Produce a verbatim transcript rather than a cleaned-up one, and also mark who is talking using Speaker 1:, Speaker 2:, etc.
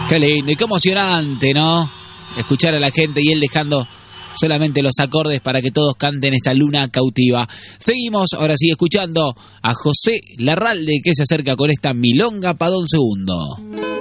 Speaker 1: Qué lindo y qué emocionante, ¿no? Escuchar a la gente y él dejando solamente los acordes para que todos canten esta luna cautiva. Seguimos, ahora sí, escuchando a José Larralde, que se acerca con esta milonga pa' don segundo.